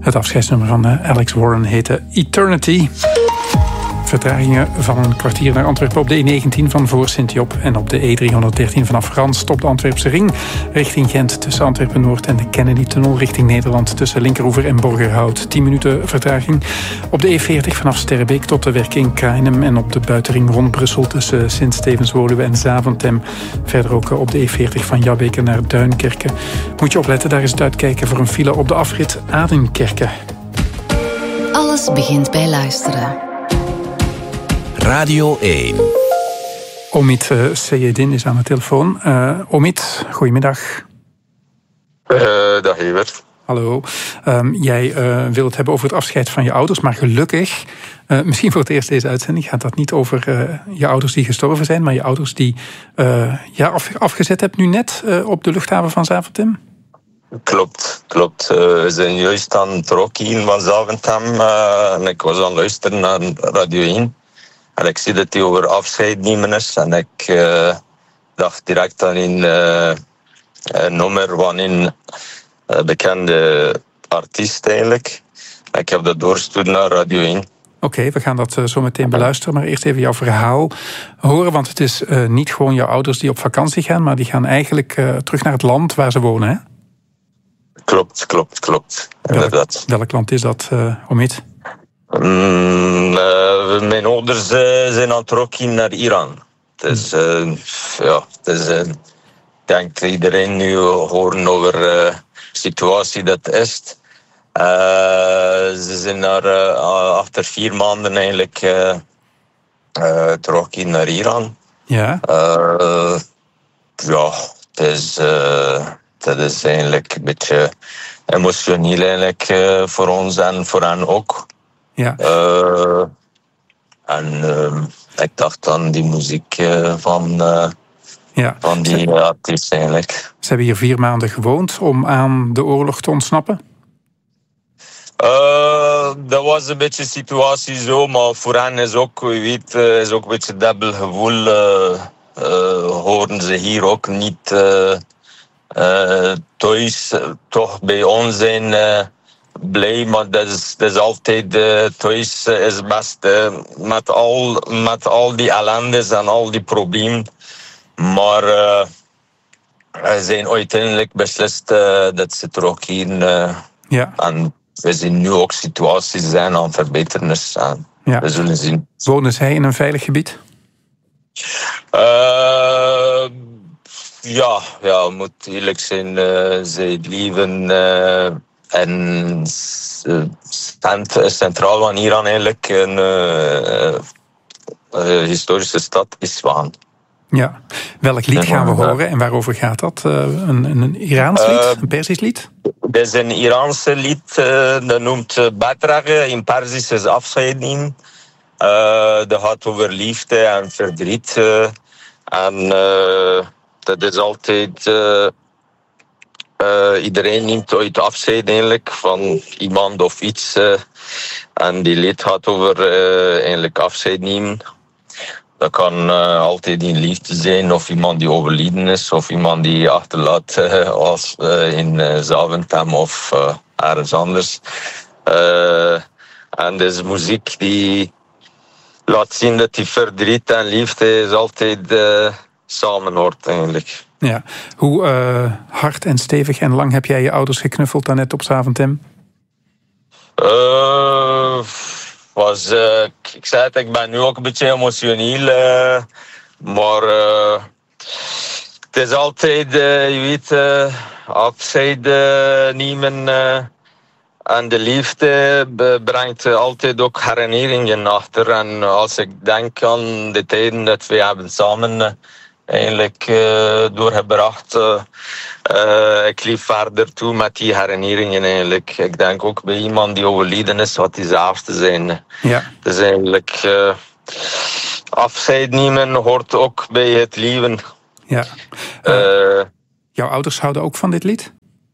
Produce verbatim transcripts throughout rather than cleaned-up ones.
Het afscheidsnummer van uh, Alex Warren heette Eternity. Vertragingen van een kwartier naar Antwerpen op de E negentien van voor Sint-Job en op de E driehonderddertien vanaf Randst op de Antwerpse ring richting Gent tussen Antwerpen-Noord en de Kennedy-tunnel richting Nederland tussen Linkeroever en Borgerhout. tien minuten vertraging. Op de E veertig vanaf Sterrebeek tot de werking Krainem en op de buitenring rond Brussel tussen Sint-Stevens-Woluwe en Zaventem. Verder ook op de E veertig van Jabbeke naar Duinkerke. Moet je opletten, daar is het uitkijken voor een file op de afrit Adenkerke. Alles begint bij luisteren. Radio één. Omid uh, Seyedin is aan de telefoon. Uh, Omid, goedemiddag. Uh, dag Evert. Hallo. Um, jij uh, wil het hebben over het afscheid van je ouders, maar gelukkig, uh, misschien voor het eerst deze uitzending, gaat dat niet over uh, je ouders die gestorven zijn, maar je ouders die uh, ja, af, afgezet hebt nu net uh, op de luchthaven van Zaventem? Klopt, klopt. Uh, we zijn juist aan het rocken van Zaventem uh, en ik was aan het luisteren naar Radio één. En ik zie dat hij over afscheid nemen is. En ik uh, dacht direct aan een, uh, een nummer van een uh, bekende artiest eigenlijk. Ik heb dat doorgestuurd naar Radio één. Oké, okay, we gaan dat uh, zo meteen beluisteren. Maar eerst even jouw verhaal horen. Want het is uh, niet gewoon jouw ouders die op vakantie gaan, maar die gaan eigenlijk uh, terug naar het land waar ze wonen, hè? Klopt, klopt, klopt. Welk, Inderdaad. Welk land is dat, uh, Omid? Mm, uh, mijn ouders uh, zijn aan het rocken naar Iran. Dus uh, ja, dus, uh, ik denk dat iedereen nu horen over de uh, situatie dat is. Uh, ze zijn naar, uh, achter vier maanden eigenlijk uh, uh, het rocken naar Iran. Ja. Uh, ja, het is, uh, dat is eigenlijk een beetje emotioneel eigenlijk, uh, voor ons en voor hen ook. Ja. Uh, en uh, ik dacht aan die muziek uh, van, uh, ja. van die ze, artiest eigenlijk. Ze hebben hier vier maanden gewoond om aan de oorlog te ontsnappen? Uh, dat was een beetje een situatie zo, maar voor hen is ook, je weet, uh, is ook een beetje een dubbel gevoel. Uh, uh, horen ze hier ook niet uh, uh, thuis, uh, toch bij ons zijn... Uh, blij, maar dat is, dat is altijd uh, thuis uh, is best uh, met, al, met al die ellendes en al die problemen. Maar uh, we zijn uiteindelijk beslist uh, dat ze terug hier. Uh, ja. En we zien nu ook situaties zijn aan verbeteren. En ja. we zullen zien. Wonen zij in een veilig gebied? Uh, ja, ja, het moet eerlijk zijn. Uh, zij leven... Uh, En centraal van Iran eigenlijk een uh, uh, historische stad Isfahan. Ja, welk lied gaan we horen en waarover gaat dat? Uh, een, een Iraans lied, uh, een Persisch lied? Dat is een Iraanse lied, uh, dat noemt uh, Batrage, in Persisch is afscheid nemen. Uh, dat gaat over liefde en verdriet. Uh, en uh, dat is altijd... Uh, Uh, iedereen neemt ooit afscheid eigenlijk van iemand of iets. Uh, en die lied gaat over uh, eigenlijk afscheid nemen. Dat kan uh, altijd een liefde zijn of iemand die overleden is of iemand die achterlaat uh, als, uh, in uh, Zaventem of uh, ergens anders. Uh, en dus muziek die laat zien dat die verdriet en liefde is altijd uh, samen hoort eigenlijk. Ja. Hoe uh, hard en stevig en lang heb jij je ouders geknuffeld daarnet op Zaventem? Uh, was, uh, ik zei het, ik ben nu ook een beetje emotioneel. Uh, maar uh, het is altijd, uh, je weet, uh, afscheid uh, nemen. Uh, en de liefde brengt altijd ook herinneringen achter. En als ik denk aan de tijden dat we hebben samen... Uh, eigenlijk uh, doorgebracht. Uh, uh, ik leef verder toe met die herinneringen eigenlijk. Ik denk ook bij iemand die overleden is, wat diezelfde zijn. Ja. Dus eigenlijk uh, afscheid nemen hoort ook bij het leven. Ja. Uh, uh, jouw ouders houden ook van dit lied?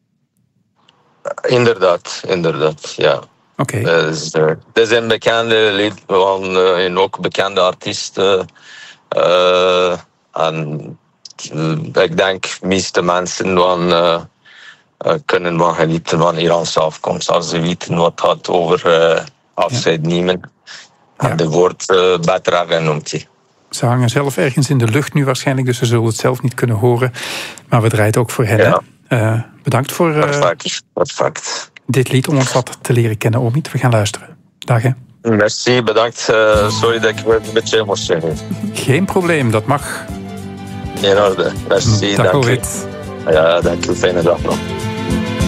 Inderdaad, inderdaad, ja. Oké. Okay. Dus, uh, het is een bekende lied van uh, een ook bekende artiest. Uh, uh, En uh, ik denk de meeste mensen van uh, uh, kunnen van genieten van Iraanse afkomst. Als ze weten wat gaat over uh, afscheid ja. nemen. En ja. de woord uh, Batraga noemt hij. Ze hangen zelf ergens in de lucht nu waarschijnlijk, dus ze zullen het zelf niet kunnen horen. Maar we draaien het ook voor hen. Ja. Uh, bedankt voor uh, perfect. Perfect. dit lied om ons wat te leren kennen, Omid. We gaan luisteren. Dag hè. Merci, bedankt. Uh, sorry dat ik een beetje emotioneel ben. Geen probleem, dat mag. In orde. Merci, dag dank u. Ja, dank u. Fijne dag nog.